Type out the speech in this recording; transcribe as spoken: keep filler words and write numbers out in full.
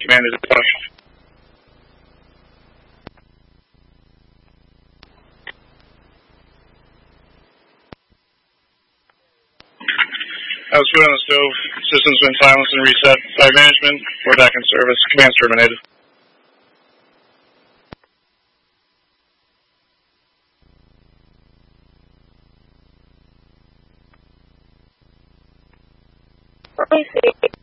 Command is pushed. House food on the stove. System's been silenced and reset. By management, we're back in service. Command's terminated. Let me see.